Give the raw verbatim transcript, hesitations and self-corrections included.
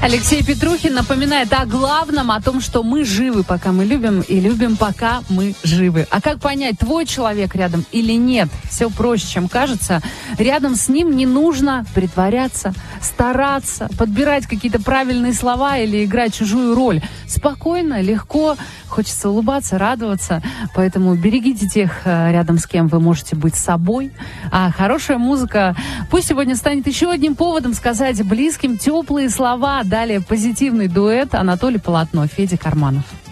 Алексей Петрухин напоминает о главном, о том, что мы живы, пока мы любим, и любим, пока мы живы. А как понять, твой человек рядом или нет? Все проще, чем кажется. Рядом с ним не нужно притворяться, стараться, подбирать какие-то правильные слова или играть чужую роль. Спокойно, легко, хочется улыбаться, радоваться. Поэтому берегите тех, рядом с кем вы можете быть собой. А хорошая музыка пусть сегодня станет еще одним поводом сказать близким теплые слова. Далее позитивный дуэт Анатолий Полотно, Федя Карманов.